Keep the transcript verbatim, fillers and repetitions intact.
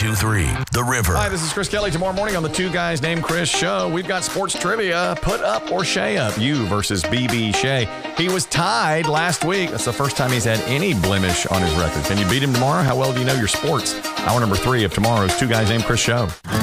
two three The River. Hi, this is Chris Kelly. Tomorrow morning on the Two Guys Named Chris show, we've got sports trivia. Put up or Shea up. You versus B B Shea. He was tied last week. That's the first time he's had any blemish on his record. Can you beat him tomorrow? How well do you know your sports? Hour number three of tomorrow's Two Guys Named Chris show.